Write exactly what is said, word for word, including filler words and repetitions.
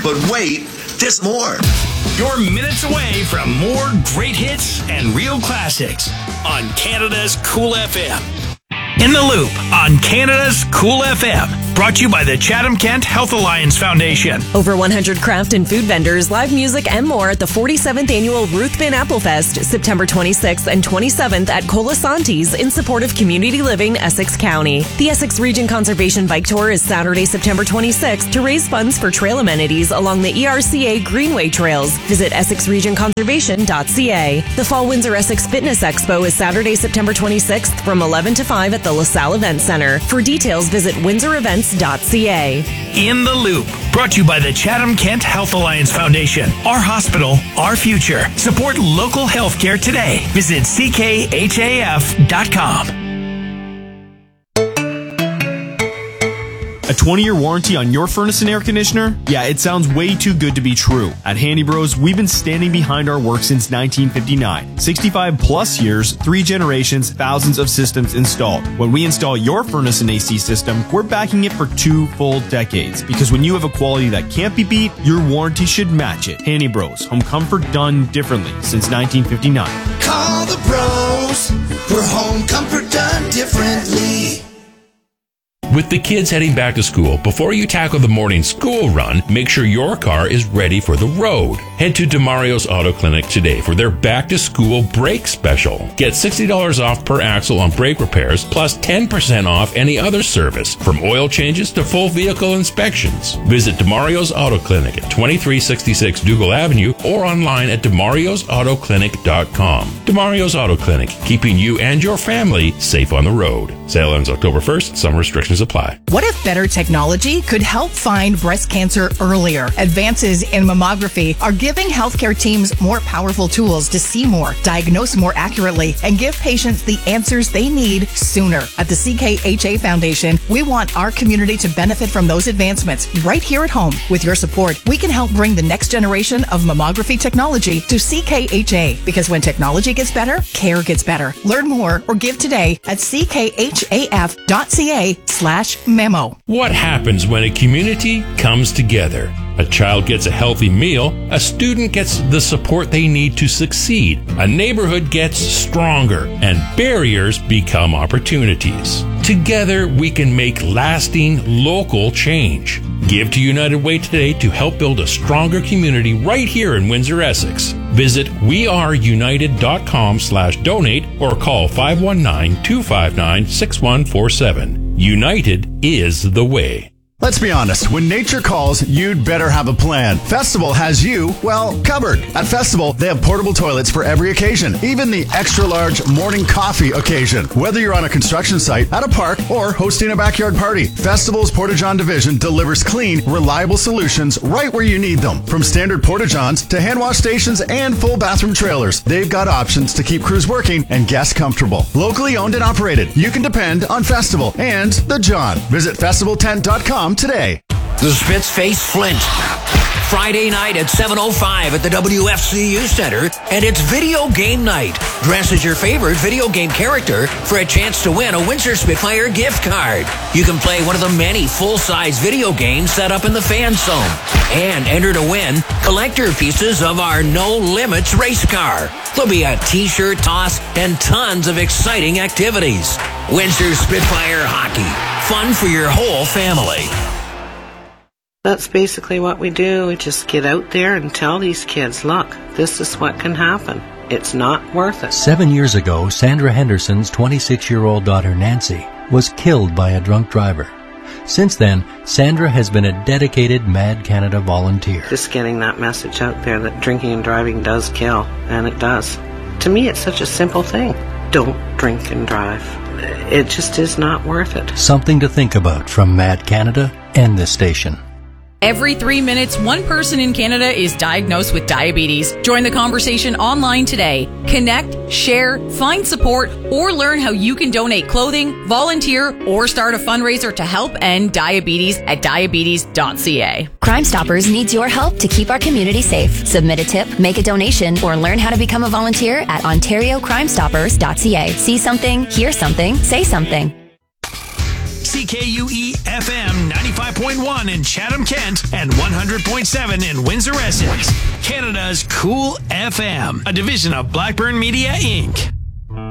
But wait, there's more. You're minutes away from more great hits and real classics on Canada's Cool F M. In the Loop on Canada's Cool F M. Brought to you by the Chatham-Kent Health Alliance Foundation. Over one hundred craft and food vendors, live music, and more at the forty-seventh Annual Ruthven Apple Fest, September twenty-sixth and twenty-seventh at Colasanti's in support of community living Essex County. The Essex Region Conservation Bike Tour is Saturday, September twenty-sixth to raise funds for trail amenities along the E R C A Greenway Trails. Visit essex region conservation dot c a. The Fall Windsor Essex Fitness Expo is Saturday, September twenty-sixth from eleven to five at the LaSalle Event Center. For details, visit windsor events dot c a. In the Loop, brought to you by the Chatham-Kent Health Alliance Foundation. Our hospital, our future. Support local healthcare today. Visit c k h a f dot com. A twenty-year warranty on your furnace and air conditioner? Yeah, it sounds way too good to be true. At Handy Bros, we've been standing behind our work since nineteen fifty-nine. sixty-five plus years, three generations, thousands of systems installed. When we install your furnace and A C system, we're backing it for two full decades. Because when you have a quality that can't be beat, your warranty should match it. Handy Bros, home comfort done differently since nineteen fifty-nine. Call the pros for home comfort done differently. With the kids heading back to school, before you tackle the morning school run, make sure your car is ready for the road. Head to DeMario's Auto Clinic today for their back-to-school brake special. Get sixty dollars off per axle on brake repairs, plus ten percent off any other service, from oil changes to full vehicle inspections. Visit DeMario's Auto Clinic at twenty-three sixty-six Dougal Avenue or online at demarios auto clinic dot com. DeMario's Auto Clinic, keeping you and your family safe on the road. Sale ends October first. Some restrictions apply. What if better technology could help find breast cancer earlier? Advances in mammography are giving healthcare teams more powerful tools to see more, diagnose more accurately, and give patients the answers they need sooner. At the C K H A Foundation, we want our community to benefit from those advancements right here at home. With your support, we can help bring the next generation of mammography technology to C K H A, because when technology gets better, care gets better. Learn more or give today at c k h a f dot c a slash memo. What happens when a community comes together? A child gets a healthy meal, a student gets the support they need to succeed, a neighborhood gets stronger, and barriers become opportunities. Together, we can make lasting local change. Give to United Way today to help build a stronger community right here in Windsor, Essex. Visit weareunited.com slash donate or call five one nine, two five nine, six one four seven. United is the way. Let's be honest, when nature calls, you'd better have a plan. Festival has you, well, covered. At Festival, they have portable toilets for every occasion, even the extra-large morning coffee occasion. Whether you're on a construction site, at a park, or hosting a backyard party, Festival's Porta-John division delivers clean, reliable solutions right where you need them. From standard Porta-Johns to hand wash stations and full bathroom trailers, they've got options to keep crews working and guests comfortable. Locally owned and operated, you can depend on Festival and the John. Visit festival tent dot com today. The Spits face Flint Friday night at seven oh five at the W F C U Center, and it's video game night. Dress as your favorite video game character for a chance to win a Windsor Spitfire gift card. You can play one of the many full-size video games set up in the fan zone and enter to win collector pieces of our No Limits race car. There'll be a t-shirt toss and tons of exciting activities. Windsor Spitfire Hockey. Fun for your whole family. That's basically what we do. We just get out there and tell these kids, look, this is what can happen. It's not worth it. Seven years ago, Sandra Henderson's twenty-six-year-old daughter, Nancy, was killed by a drunk driver. Since then, Sandra has been a dedicated Mad Canada volunteer. Just getting that message out there that drinking and driving does kill, and it does. To me, it's such a simple thing. Don't drink and drive. It just is not worth it. Something to think about from Mad Canada and this station. Every three minutes, one person in Canada is diagnosed with diabetes. Join the conversation online today. Connect, share, find support, or learn how you can donate clothing, volunteer, or start a fundraiser to help end diabetes at diabetes dot c a. Crime Stoppers needs your help to keep our community safe. Submit a tip, make a donation, or learn how to become a volunteer at ontario crime stoppers dot c a. See something, hear something, say something. C C K U E F M ninety-five point one in Chatham-Kent and one hundred point seven in Windsor-Essex. Canada's Cool F M, a division of Blackburn Media, Incorporated.